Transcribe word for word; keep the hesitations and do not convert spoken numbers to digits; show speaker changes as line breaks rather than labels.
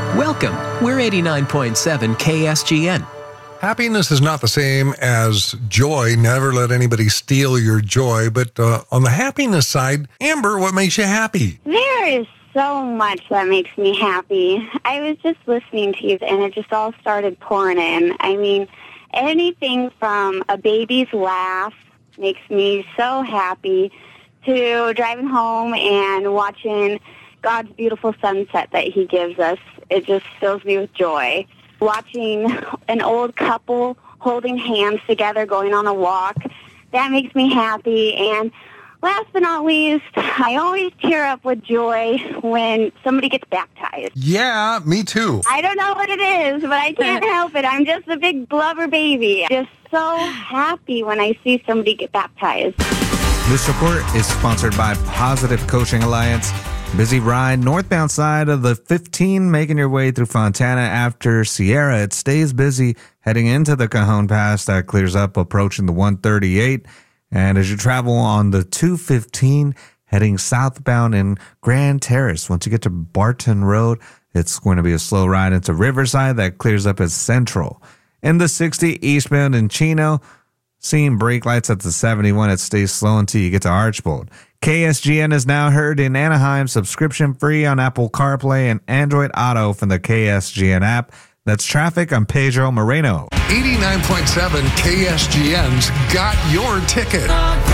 Welcome. We're eighty-nine point seven K S G N.
Happiness is not the same as joy. Never let anybody steal your joy. But uh, on the happiness side, Amber, what makes you happy?
There is so much that makes me happy. I was just listening to you, and it just all started pouring in. I mean, anything from a baby's laugh makes me so happy to driving home and watching God's beautiful sunset that he gives us. It just fills me with joy. Watching an old couple holding hands together going on a walk, that makes me happy. And last but not least, I always tear up with joy when somebody gets baptized.
Yeah, me too.
I don't know what it is, but I can't help it. I'm just a big blubber baby. Just so happy when I see somebody get baptized.
This report is sponsored by Positive Coaching Alliance. Busy ride northbound side of the fifteen, making your way through Fontana after Sierra. It stays busy heading into the Cajon Pass. That clears up approaching the one thirty-eight. And as you travel on the two fifteen, heading southbound in Grand Terrace, once you get to Barton Road, it's going to be a slow ride into Riverside. That clears up as Central. In the sixty, eastbound in Chino, seeing brake lights at the seventy-one. It stays slow until you get to Archbold. K S G N is now heard in Anaheim, subscription free on Apple CarPlay and Android Auto from the K S G N app. That's traffic on Pedro Moreno.
eighty-nine point seven K S G N's got your ticket.